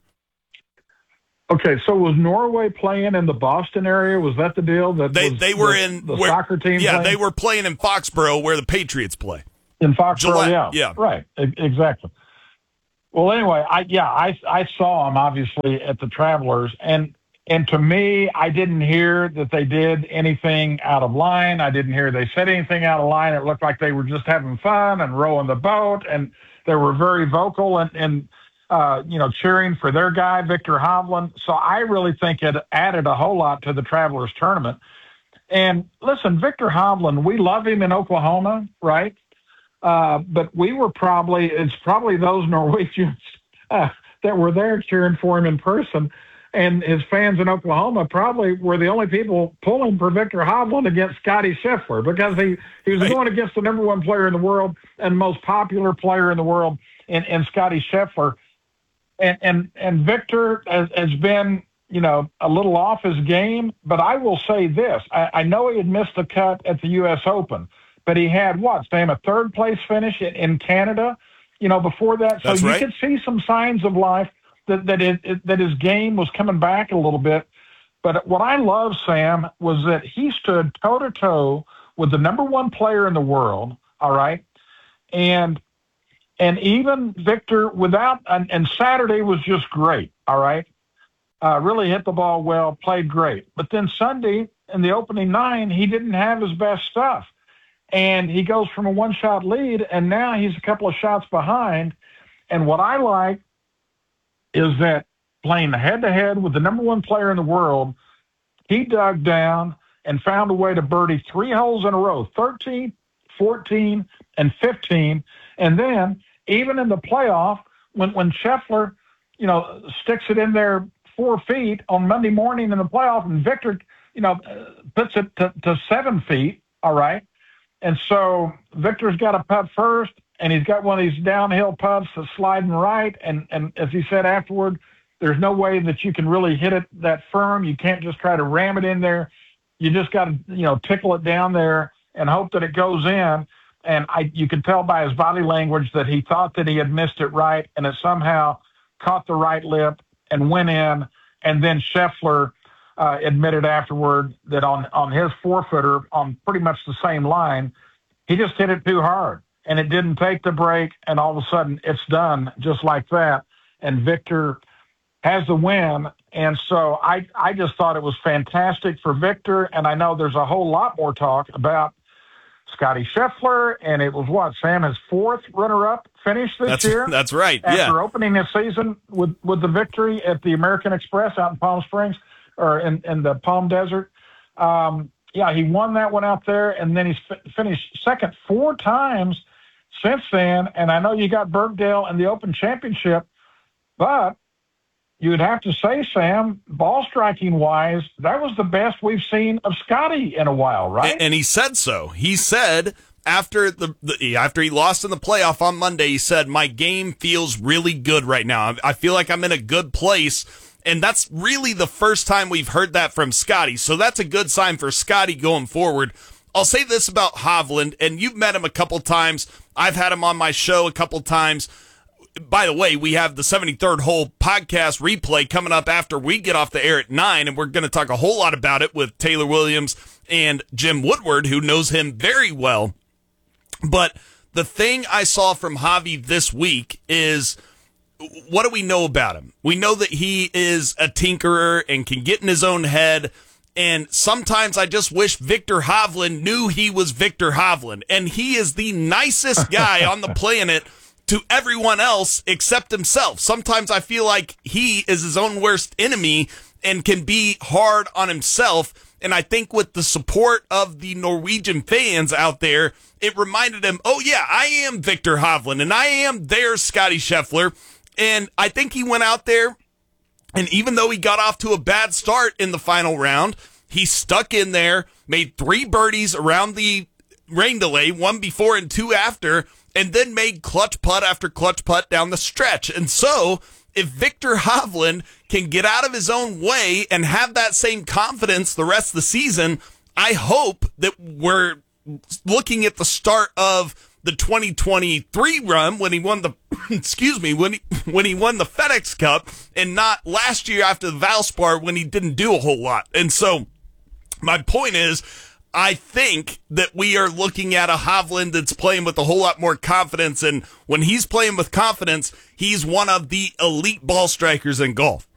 Okay, so was Norway playing in the Boston area? Was that the deal? That they was they were the, in the where, soccer team. Yeah, playing? they were playing in Foxborough, where the Patriots play. In Foxborough, Gillette, yeah, yeah, right, e- exactly. Well, anyway, I yeah, I I saw him obviously at the Travelers, and and to me, I didn't hear that they did anything out of line. I didn't hear they said anything out of line. It looked like they were just having fun and rowing the boat, and they were very vocal and and uh, you know cheering for their guy Victor Hovland. So I really think it added a whole lot to the Travelers tournament. And listen, Victor Hovland, we love him in Oklahoma, right? Uh, but we were probably, it's probably those Norwegians uh, that were there cheering for him in person. And his fans in Oklahoma probably were the only people pulling for Victor Hovland against Scotty Scheffler, because he, he was right. going against the number one player in the world and most popular player in the world in, in Scotty Scheffler. And, and, and Victor has, has been, you know, a little off his game, but I will say this. I, I know he had missed the cut at the U S Open, but he had what, Sam, a third place finish in, in Canada, you know, before that. So That's you right. could see some signs of life that, that, it, it, that his game was coming back a little bit. But what I love, Sam, was that he stood toe to toe with the number one player in the world. All right. And, and even Victor without, and, and Saturday was just great. All right. Uh, really hit the ball well, played great. But then Sunday in the opening nine, he didn't have his best stuff. And he goes from a one-shot lead, and now he's a couple of shots behind. And what I like is that playing head-to-head with the number one player in the world, he dug down and found a way to birdie three holes in a row, thirteen, fourteen, and fifteen. And then even in the playoff, when, when Scheffler, you know, sticks it in there four feet on Monday morning in the playoff, and Victor, you know, puts it to, to seven feet, all right? And so Victor's got a putt first, and he's got one of these downhill putts that's sliding right. And, and as he said afterward, there's no way that you can really hit it that firm. You can't just try to ram it in there. You just got to, you know, tickle it down there and hope that it goes in. And I, you could tell by his body language that he thought that he had missed it right, and it somehow caught the right lip and went in. And then Scheffler Uh, admitted afterward that on, on his four-footer, on pretty much the same line, he just hit it too hard, and it didn't take the break, and all of a sudden it's done just like that, and Victor has the win. And so I, I just thought it was fantastic for Victor, and I know there's a whole lot more talk about Scotty Scheffler, and it was what, Sam, his fourth runner-up finish this that's, year? That's right, after yeah. After opening his season with, with the victory at the American Express out in Palm Springs, or in, in the Palm Desert. Um, yeah, he won that one out there, and then he's f- finished second four times since then. And I know you got Birkdale in the Open Championship, but you would have to say, Sam, ball striking wise, that was the best we've seen of Scotty in a while, right? And, and he said so. He said after the, the after he lost in the playoff on Monday, he said, "My game feels really good right now. I feel like I'm in a good place." And that's really the first time we've heard that from Scotty. So that's a good sign for Scotty going forward. I'll say this about Hovland, and you've met him a couple times. I've had him on my show a couple times. By the way, we have the seventy-third hole podcast replay coming up after we get off the air at nine, and we're going to talk a whole lot about it with Taylor Williams and Jim Woodward, who knows him very well. But the thing I saw from Javi this week is, what do we know about him? We know that he is a tinkerer and can get in his own head. And sometimes I just wish Victor Hovland knew he was Victor Hovland. And he is the nicest guy on the planet to everyone else except himself. Sometimes I feel like he is his own worst enemy and can be hard on himself. And I think with the support of the Norwegian fans out there, it reminded him, oh yeah, I am Victor Hovland and I am their Scotty Scheffler. And I think he went out there, and even though he got off to a bad start in the final round, he stuck in there, made three birdies around the rain delay, one before and two after, and then made clutch putt after clutch putt down the stretch. And so if Viktor Hovland can get out of his own way and have that same confidence the rest of the season, I hope that we're looking at the start of the twenty twenty-three run when he won the excuse me when he when he won the FedEx Cup, and not last year after the Valspar when he didn't do a whole lot. And so my point is, I think that we are looking at a Hovland that's playing with a whole lot more confidence, and when he's playing with confidence, he's one of the elite ball strikers in golf.